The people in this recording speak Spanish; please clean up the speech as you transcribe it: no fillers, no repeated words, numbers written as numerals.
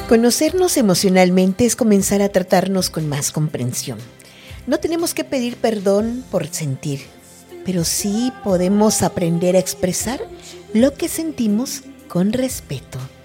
Conocernos emocionalmente es comenzar a tratarnos con más comprensión. No tenemos que pedir perdón por sentir, pero sí podemos aprender a expresar lo que sentimos con respeto.